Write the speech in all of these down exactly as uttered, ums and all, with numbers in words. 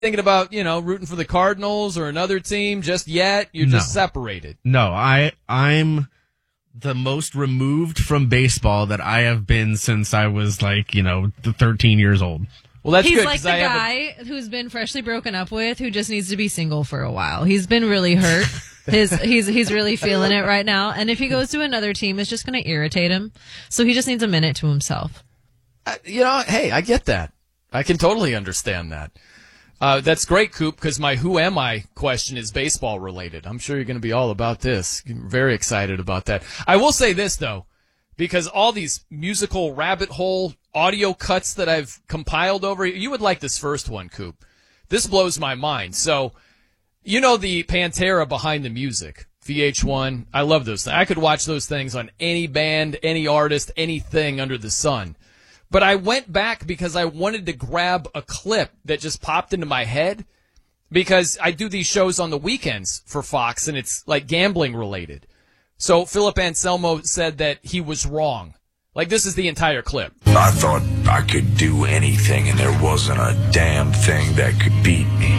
thinking about, you know, rooting for the Cardinals or another team just yet? You're No. just separated. No, I, I'm the most removed from baseball that I have been since I was like, you know, thirteen years old. Well, that's He's good. like 'cause the I have guy who's been freshly broken up with, who just needs to be single for a while. He's been really hurt. His he's he's really feeling it right now. And if he goes to another team, it's just going to irritate him. So he just needs a minute to himself. a, you know, hey, I get that. I can totally understand that. Uh, that's great, Coop, because my who am I question is baseball related. I'm sure you're going to be all about this. Very excited about that. I will say this, though, because all these musical rabbit hole audio cuts that I've compiled over, you would like this first one, Coop. This blows my mind. So, you know the Pantera Behind the Music, V H one. I love those things. I could watch those things on any band, any artist, anything under the sun. But I went back because I wanted to grab a clip that just popped into my head, because I do these shows on the weekends for Fox, and it's like gambling related. So Philip Anselmo said that he was wrong. Like, this is the entire clip. I thought I could do anything and there wasn't a damn thing that could beat me.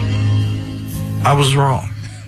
I was wrong.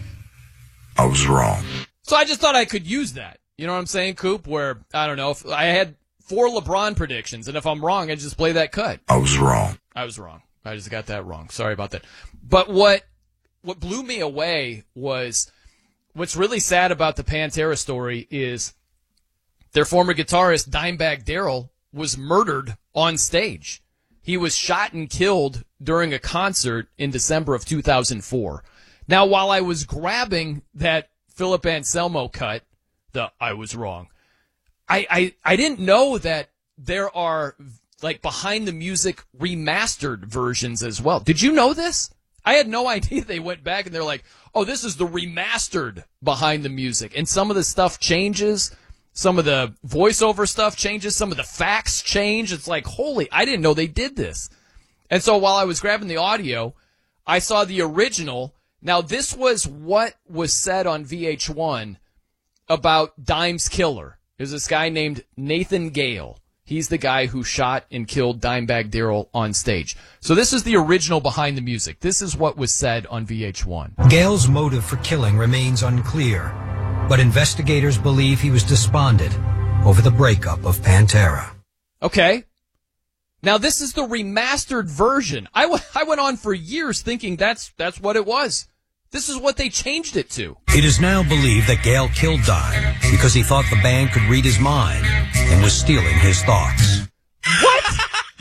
I was wrong. So I just thought I could use that. You know what I'm saying, Coop? Where, I don't know, if I had four LeBron predictions, and if I'm wrong, I just play that cut. I was wrong. I was wrong. I just got that wrong. Sorry about that. But what what blew me away was, what's really sad about the Pantera story is their former guitarist, Dimebag Darrell, was murdered on stage. He was shot and killed during a concert in December of two thousand four. Now, while I was grabbing that Philip Anselmo cut, the I was wrong, I, I, I didn't know that there are, like, behind the music remastered versions as well. Did you know this? I had no idea. They went back and they're like, oh, this is the remastered behind the music. And some of the stuff changes. Some of the voiceover stuff changes. Some of the facts change. It's like, holy, I didn't know they did this. And so while I was grabbing the audio, I saw the original. Now, this was what was said on V H one about Dime's killer. There's this guy named Nathan Gale. He's the guy who shot and killed Dimebag Darrell on stage. So this is the original behind the music. This is what was said on V H one. Gale's motive for killing remains unclear, but investigators believe he was despondent over the breakup of Pantera. Okay. Now, this is the remastered version. I, w- I went on for years thinking that's that's what it was. This is what they changed it to. It is now believed that Gale killed Dime because he thought the band could read his mind and was stealing his thoughts. What?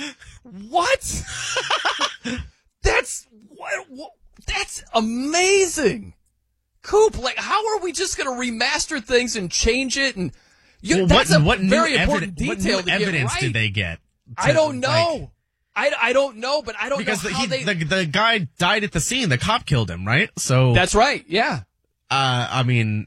What? That's what, what? That's amazing, Coop. Like, how are we just going to remaster things and change it? And you, well, that's what, a what very new important eviden- detail. What new to evidence get right. did they get? To, I don't know. Like, I, I don't know, but I don't because know the, how he, they. the the guy died at the scene. The cop killed him, right? So That's right. Yeah. Uh, I mean,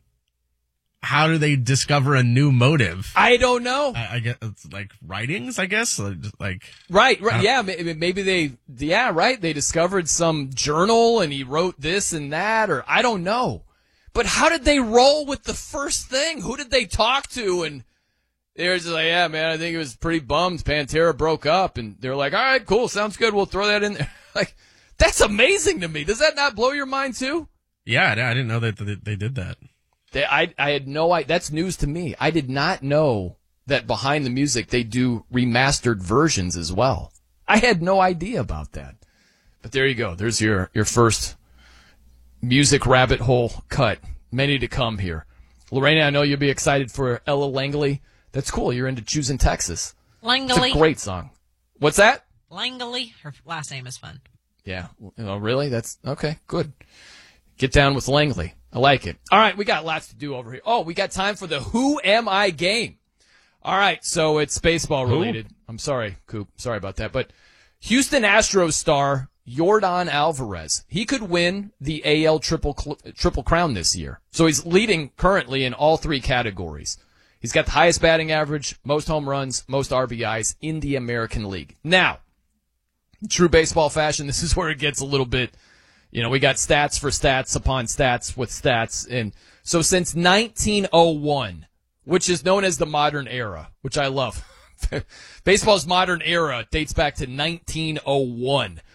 how do they discover a new motive? I don't know. I, I guess it's like writings. I guess like right, right. Yeah, maybe they. Yeah, right. They discovered some journal and he wrote this and that, or I don't know. But how did they roll with the first thing? Who did they talk to? And they're just like, yeah, man, I think it was pretty bummed. Pantera broke up, and they're like, all right, cool, sounds good. We'll throw that in there. Like, that's amazing to me. Does that not blow your mind too? Yeah, I didn't know that they did that. They, I, I had no idea. That's news to me. I did not know that behind the music they do remastered versions as well. I had no idea about that. But there you go. There's your, your first music rabbit hole cut. Many to come here. Lorena, I know you'll be excited for Ella Langley. That's cool. You're into Choosing Texas. Langley. It's a great song. What's that? Langley. Her last name is fun. Yeah. Oh, really? That's okay. Good. Get down with Langley. I like it. All right. We got lots to do over here. Oh, we got time for the Who Am I game. All right. So it's baseball related. Who? I'm sorry, Coop. Sorry about that. But Houston Astros star Yordan Alvarez, he could win the A L Triple Triple Crown this year. So he's leading currently in all three categories. He's got the highest batting average, most home runs, most R B Is in the American League. Now, in true baseball fashion, this is where it gets a little bit, you know, we got stats for stats upon stats with stats. And so since nineteen oh one, which is known as the modern era, which I love. Baseball's modern era dates back to nineteen oh one.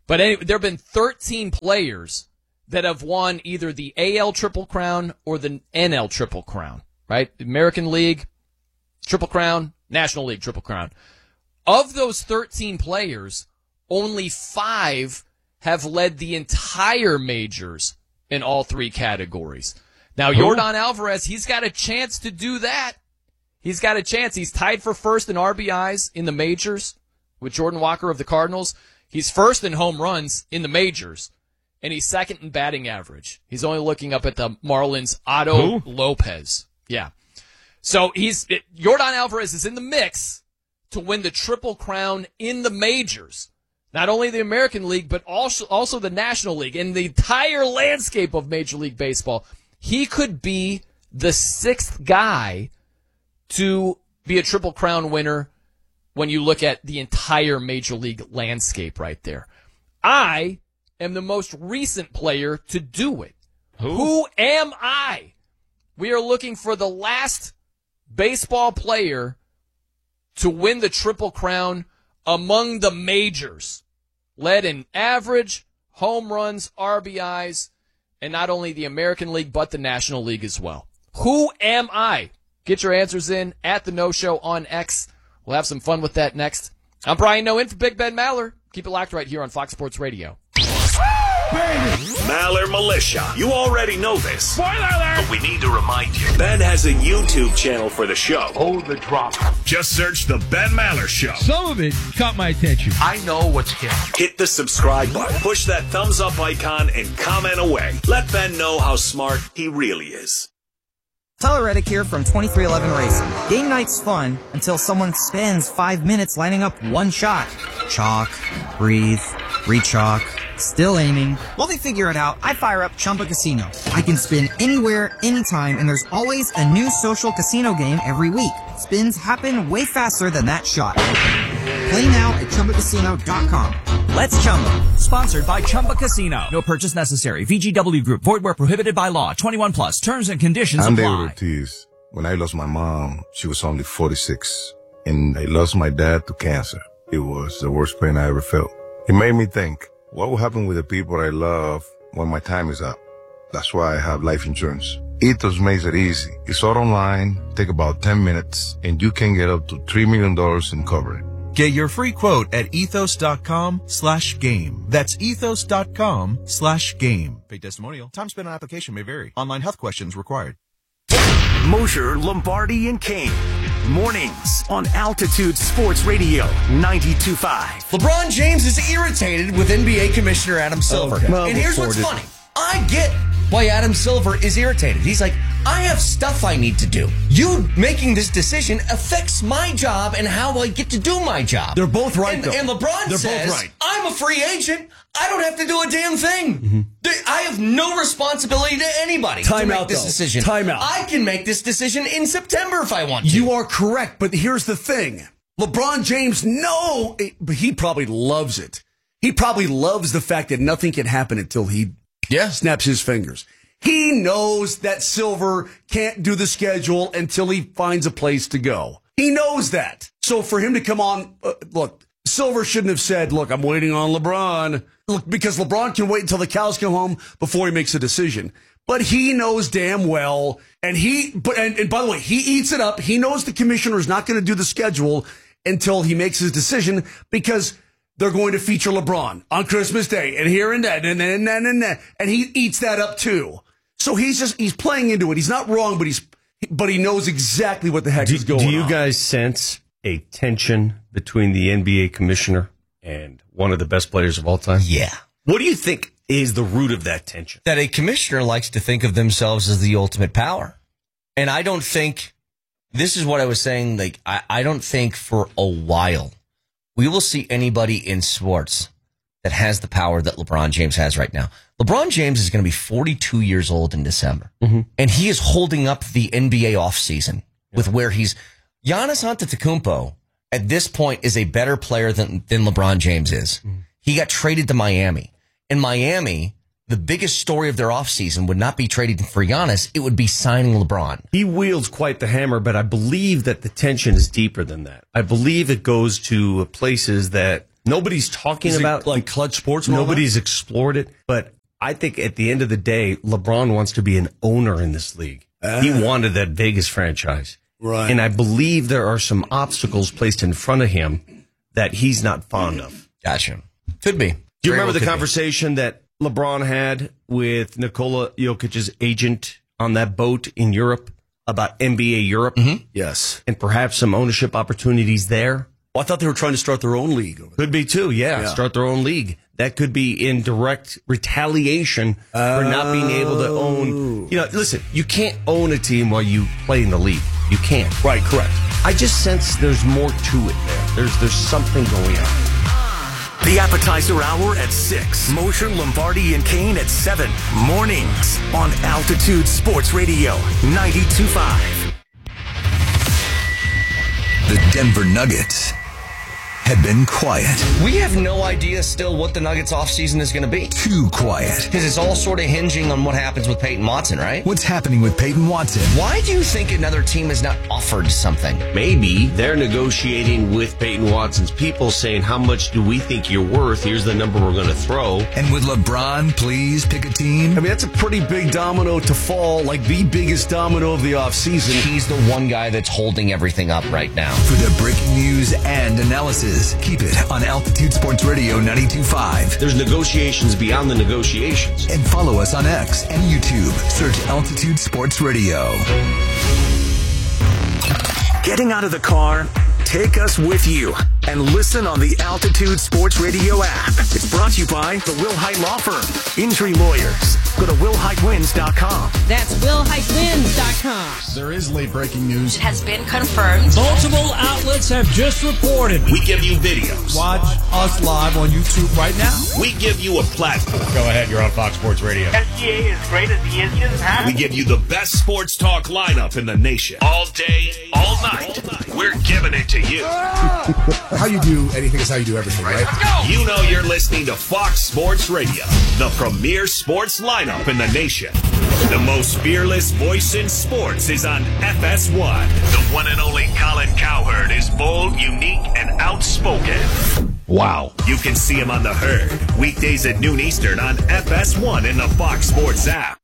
But anyway, there have been thirteen players that have won either the A L Triple Crown or the N L Triple Crown, right? American League Triple Crown, National League Triple Crown. Of those thirteen players, only five have led the entire majors in all three categories. Now, Yordan Alvarez, he's got a chance to do that. He's got a chance. He's tied for first in R B Is in the majors with Jordan Walker of the Cardinals. He's first in home runs in the majors, and he's second in batting average. He's only looking up at the Marlins' Otto Who? Lopez. Yeah. So he's it, Yordan Alvarez is in the mix to win the Triple Crown in the majors. Not only the American League, but also, also the National League. In the entire landscape of Major League Baseball, he could be the sixth guy to be a Triple Crown winner when you look at the entire Major League landscape right there. I am the most recent player to do it. Who? Who am I? We are looking for the last baseball player to win the Triple Crown among the majors, led in average, home runs, R B Is, and not only the American League, but the National League as well. Who am I? Get your answers in at the No Show on X. We'll have some fun with that next. I'm Brian Noe in for Big Ben Maller. Keep it locked right here on Fox Sports Radio. Maller Militia. You already know this. Spoiler alert! But we need to remind you. Ben has a YouTube channel for the show. Oh, the drop. Just search The Ben Maller Show. Some of it caught my attention. I know what's here. Hit the subscribe button. Push that thumbs up icon and comment away. Let Ben know how smart he really is. Tyler Reddick here from twenty-three eleven Racing. Game night's fun until someone spends five minutes lining up one shot. Chalk, breathe, re-chalk, still aiming. While they figure it out, I fire up Chumba Casino. I can spin anywhere, anytime, and there's always a new social casino game every week. Spins happen way faster than that shot. Play now at Chumba Casino dot com. Let's Chumba. Sponsored by Chumba Casino. No purchase necessary. V G W Group. Void where prohibited by law. twenty-one plus. Terms and conditions I'm apply. David Ortiz. When I lost my mom, she was only forty-six. And I lost my dad to cancer. It was the worst pain I ever felt. It made me think, what will happen with the people I love when my time is up? That's why I have life insurance. Ethos makes it easy. It's all online, take about ten minutes, and you can get up to three million dollars in coverage. Get your free quote at ethos.com slash game. That's ethos.com slash game. Paid testimonial. Time spent on application may vary. Online health questions required. Mosher, Lombardi, and Kane. Mornings on Altitude Sports Radio ninety-two point five. LeBron James is irritated with N B A Commissioner Adam Silver. Okay. Well, and here's what's reported. funny. I get why Adam Silver is irritated. He's like, I have stuff I need to do. You making this decision affects my job and how I get to do my job. They're both right, and, though. and LeBron They're says, both right. I'm a free agent. I don't have to do a damn thing. Mm-hmm. They- I have no responsibility to anybody Time to make out, this though. decision. Time out. I can make this decision in September if I want to. You are correct, but here's the thing. LeBron James, no, but he probably loves it. He probably loves the fact that nothing can happen until he Yeah. snaps his fingers. He knows that Silver can't do the schedule until he finds a place to go. He knows that. So for him to come on, uh, look, Silver shouldn't have said, look, I'm waiting on LeBron. Look, because LeBron can wait until the cows come home before he makes a decision. But he knows damn well, and he, but, and, and by the way, he eats it up. He knows the commissioner is not going to do the schedule until he makes his decision because they're going to feature LeBron on Christmas Day and here and that and then and, and, and, and he eats that up too. So he's just, he's playing into it. He's not wrong, but he's, but he knows exactly what the heck do, is going on. Do you guys sense a tension between the N B A commissioner and one of the best players of all time? Yeah. What do you think is the root of that tension? That a commissioner likes to think of themselves as the ultimate power. And I don't think, this is what I was saying, like, I, I don't think for a while we will see anybody in sports that has the power that LeBron James has right now. LeBron James is going to be forty-two years old in December. Mm-hmm. And he is holding up the N B A offseason yeah. with where he's, Giannis Antetokounmpo at this point is a better player than, than LeBron James is. Mm-hmm. He got traded to Miami. In Miami, the biggest story of their offseason would not be trading for Giannis. It would be signing LeBron. He wields quite the hammer, but I believe that the tension is deeper than that. I believe it goes to places that Nobody's talking Is it about like clutch sports. And all Nobody's explored it, but I think at the end of the day, LeBron wants to be an owner in this league. Ah. He wanted that Vegas franchise. Right. And I believe there are some obstacles placed in front of him that he's not fond of. Gotcha. Could be. Do you Very remember well the could be. conversation that LeBron had with Nikola Jokic's agent on that boat in Europe about N B A Europe? Mm-hmm. Yes. And perhaps some ownership opportunities there? Well, I thought they were trying to start their own league. Could be too, yeah. Yeah. Start their own league. That could be in direct retaliation for not being able to own. You know, listen, you can't own a team while you play in the league. You can't. Right, correct. I just sense there's more to it there. There's there's something going on. The appetizer hour at six. Mosher, Lombardi, and Kane at seven. Mornings on Altitude Sports Radio ninety-two point five. The Denver Nuggets had been quiet. We have no idea still what the Nuggets offseason is going to be. Too quiet. Because it's all sort of hinging on what happens with Peyton Watson, right? What's happening with Peyton Watson? Why do you think another team has not offered something? Maybe they're negotiating with Peyton Watson's people saying, how much do we think you're worth? Here's the number we're going to throw. And would LeBron please pick a team? I mean, that's a pretty big domino to fall, like the biggest domino of the offseason. He's the one guy that's holding everything up right now. For the breaking news and analysis, keep it on Altitude Sports Radio ninety-two point five. There's negotiations beyond the negotiations. And follow us on X and YouTube. Search Altitude Sports Radio. Getting out of the car, take us with you and listen on the Altitude Sports Radio app. It's brought to you by the Will Height Law Firm. Injury lawyers. Go to will height wins dot com. That's will height wins dot com. There is late breaking news. It has been confirmed. Multiple outlets have just reported. We give you videos. Watch us live on YouTube right now. We give you a platform. Go ahead, you're on Fox Sports Radio. S G A is great as the engine, huh? We give you the best sports talk lineup in the nation. All day, all night. All night. We're giving it to you. How you do anything is how you do everything, right? Let's go. You know you're listening to Fox Sports Radio, the premier sports lineup in the nation. The most fearless voice in sports is on F S one. The one and only Colin Cowherd is bold, unique, and outspoken. Wow. You can see him on The Herd, weekdays at noon Eastern on F S one in the Fox Sports app.